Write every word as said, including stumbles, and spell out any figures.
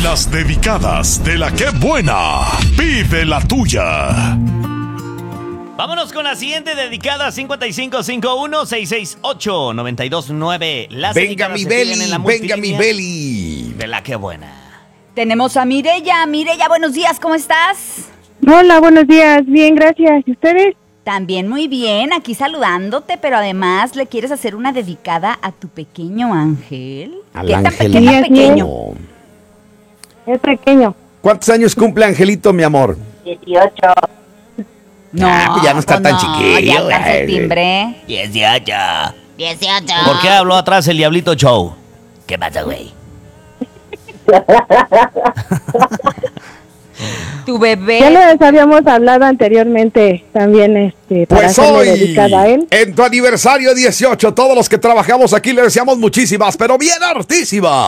Las dedicadas de la que buena. Pide la tuya. Vámonos con la siguiente dedicada, cinco cinco cinco uno seis seis ocho nueve dos nueve. Las venga mi Beli, venga mi Beli. De la que buena. Tenemos a Mireya. Mireya, buenos días, ¿cómo estás? Hola, buenos días, bien, gracias. ¿Y ustedes? También muy bien, aquí saludándote, pero además le quieres hacer una dedicada a tu pequeño ángel. Al ¿Qué tan, ángel. ¿qué tan pequeño? Es pequeño. ¿Cuántos años cumple Angelito, mi amor? dieciocho. No, Ah, pues ya no está pues tan chiquillo, ya alcanza el güey. timbre. dieciocho. dieciocho. ¿Por qué habló atrás el Diablito Show? ¿Qué pasa, güey? Tu bebé. Ya les habíamos hablado anteriormente también este para Pues hacerle hoy, dedicada a él. en tu aniversario dieciocho, todos los que trabajamos aquí le deseamos muchísimas, pero bien hartísimas